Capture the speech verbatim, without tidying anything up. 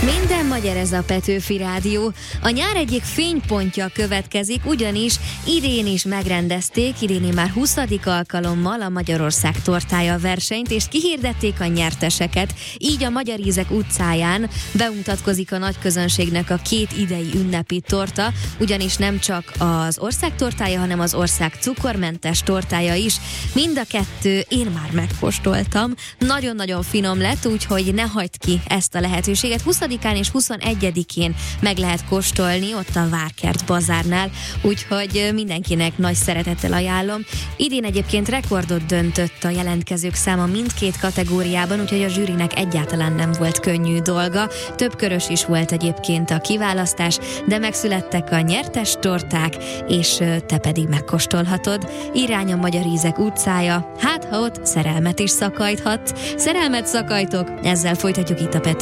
Minden magyar, ez a Petőfi Rádió. A nyár egyik fénypontja következik, ugyanis idén is megrendezték, idéni már huszadik alkalommal a Magyarország tortája versenyt, és kihirdették a nyerteseket. Így a Magyar Ízek utcáján bemutatkozik a nagy közönségnek a két idei ünnepi torta, ugyanis nem csak az ország tortája, hanem az ország cukormentes tortája is. Mind a kettő én már megkóstoltam. Nagyon-nagyon finom lett, úgyhogy ne hagyd ki ezt a lehetőséget. huszadikán és huszonegyedikén meg lehet kóstolni ott a Várkert bazárnál, úgyhogy mindenkinek nagy szeretettel ajánlom. Idén egyébként rekordot döntött a jelentkezők száma mindkét kategóriában, úgyhogy a zsűrinek egyáltalán nem volt könnyű dolga. Több körös is volt egyébként a kiválasztás, de megszülettek a nyertes torták, és te pedig megkóstolhatod. Irány a Magyar Ízek utcája, hát ha ott szerelmet is szakajthat. Szerelmet szakajtok, ezzel folytatjuk itt a Pető